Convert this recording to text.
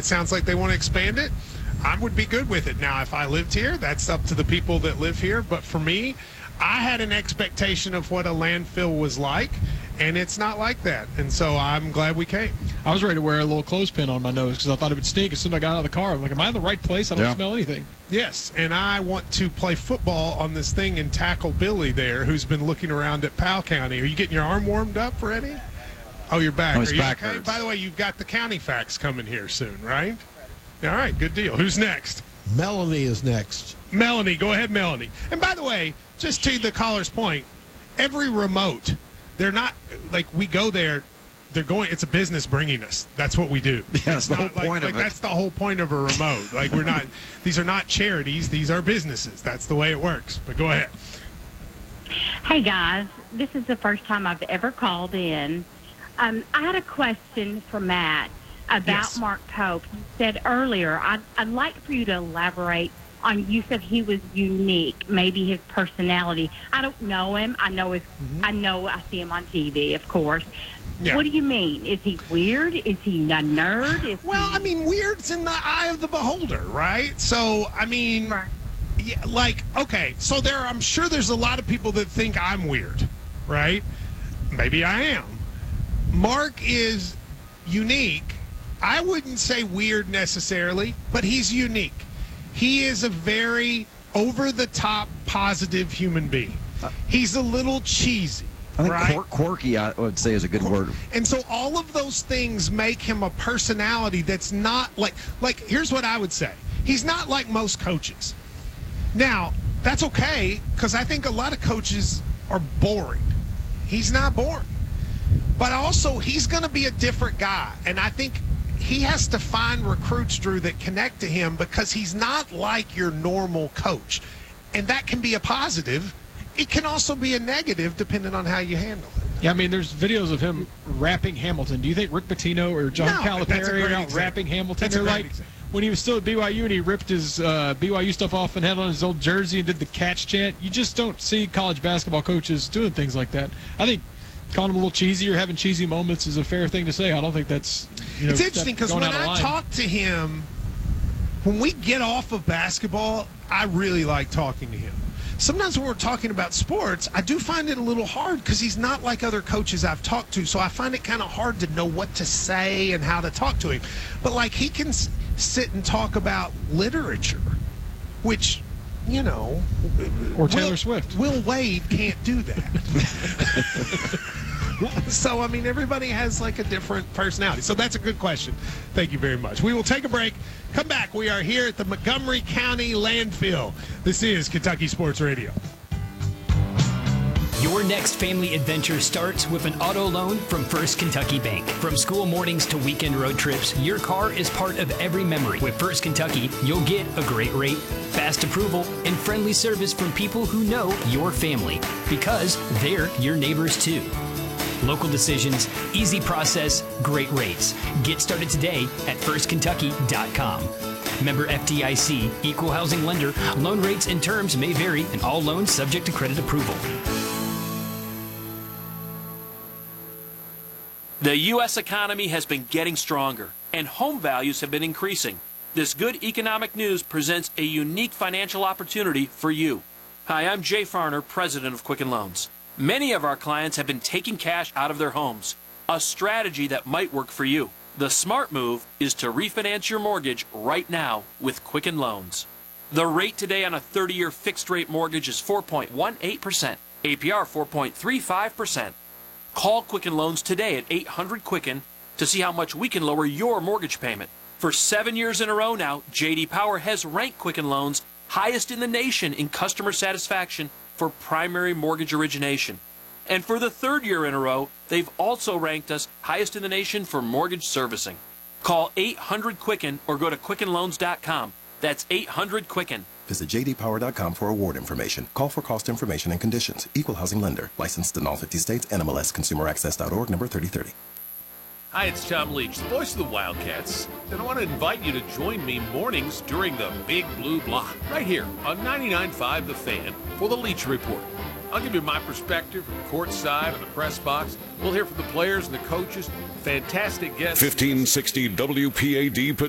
It sounds like they want to expand it. I would be good with it. Now, if I lived here, that's up to the people that live here. But for me, I had an expectation of what a landfill was like, and it's not like that. And so I'm glad we came. I was ready to wear a little clothespin on my nose because I thought it would stink as soon as I got out of the car. I'm like, am I in the right place? I don't smell anything. Yes, and I want to play football on this thing and tackle Billy there, who's been looking around at Powell County. Are you getting your arm warmed up, Freddie? Oh, you're back. His back okay? hurts. By the way, you've got the county facts coming here soon, right? All right, good deal. Who's next? Melanie is next. Melanie, go ahead, Melanie. And by the way, just to the caller's point, every remote, they're not like we go there. They're going. It's a business bringing us. That's what we do. Yeah, that's the whole point of it. That's the whole point of a remote. Like we're not. These are not charities. These are businesses. That's the way it works. But go ahead. Hey guys, this is the first time I've ever called in. I had a question for Matt about Mark Pope. You said earlier, I'd like for you to elaborate on, you said he was unique, maybe his personality. I don't know him. I know I see him on TV, of course. Yeah. What do you mean? Is he weird? Is he a nerd? I mean, weird's in the eye of the beholder, right? So, I mean, right. Yeah, like, okay, so I'm sure there's a lot of people that think I'm weird, right? Maybe I am. Mark is unique. I wouldn't say weird necessarily, but he's unique. He is a very over-the-top, positive human being. He's a little cheesy. I think right? quirky, I would say, is a good word. And so all of those things make him a personality that's not like here's what I would say. He's not like most coaches. Now, that's okay, because I think a lot of coaches are boring. He's not boring. But also, he's going to be a different guy. And I think he has to find recruits, Drew, that connect to him, because he's not like your normal coach. And that can be a positive. It can also be a negative, depending on how you handle it. Yeah, I mean, there's videos of him rapping Hamilton. Do you think Rick Pitino or John Calipari are out rapping Hamilton? They're like when he was still at BYU and he ripped his BYU stuff off and had on his old jersey and did the catch chant. You just don't see college basketball coaches doing things like that. I think calling him a little cheesy or having cheesy moments is a fair thing to say. I don't think that's, it's interesting because when I talk to him, when we get off of basketball, I really like talking to him. Sometimes when we're talking about sports, I do find it a little hard because he's not like other coaches I've talked to, so I find it kind of hard to know what to say and how to talk to him. But, like, he can sit and talk about literature, which, or Taylor Swift. Will Wade can't do that. So, I mean, everybody has, like, a different personality. So that's a good question. Thank you very much. We will take a break. Come back. We are here at the Montgomery County Landfill. This is Kentucky Sports Radio. Your next family adventure starts with an auto loan from First Kentucky Bank. From school mornings to weekend road trips, your car is part of every memory. With First Kentucky, you'll get a great rate, fast approval, and friendly service from people who know your family, because they're your neighbors too. Local decisions, easy process, great rates. Get started today at firstkentucky.com. Member FDIC, equal housing lender. Loan rates and terms may vary, and all loans subject to credit approval. The U.S. economy has been getting stronger, and home values have been increasing. This good economic news presents a unique financial opportunity for you. Hi, I'm Jay Farner, president of Quicken Loans. Many of our clients have been taking cash out of their homes, a strategy that might work for you. The smart move is to refinance your mortgage right now with Quicken Loans. The rate today on a 30-year fixed-rate mortgage is 4.18%, APR 4.35%. Call Quicken Loans today at 800-QUICKEN to see how much we can lower your mortgage payment. For 7 years in a row now, J.D. Power has ranked Quicken Loans highest in the nation in customer satisfaction for primary mortgage origination. And for the third year in a row, they've also ranked us highest in the nation for mortgage servicing. Call 800-QUICKEN or go to QuickenLoans.com. That's 800-QUICKEN. Visit jdpower.com for award information. Call for cost information and conditions. Equal housing lender. Licensed in all 50 states. NMLS ConsumerAccess.org, number 3030. Hi, it's Tom Leach, the voice of the Wildcats, and I want to invite you to join me mornings during the Big Blue Block, right here on 99.5 The Fan, for the Leach Report. I'll give you my perspective from courtside and the press box. We'll hear from the players and the coaches, fantastic guests. 1560 WPAD